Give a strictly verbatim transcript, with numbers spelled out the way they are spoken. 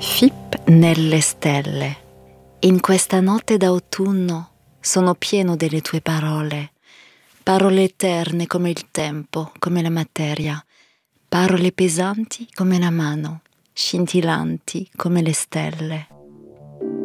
Fip nelle stelle. In questa notte d'autunno sono pieno delle tue parole, parole eterne come il tempo, come la materia, parole pesanti come la mano, scintillanti come le stelle.